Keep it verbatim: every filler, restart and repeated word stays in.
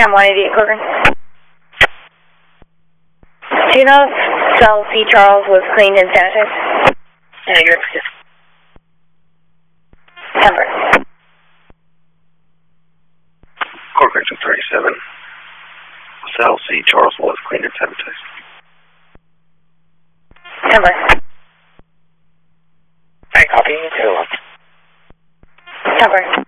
Cam one eighty-eight, Corcoran. Do you know if cell C Charles was cleaned and sanitized? Negative. Number. Corcoran thirty-seven. Cell C Charles was cleaned and sanitized. Number. I copy. Two. Number.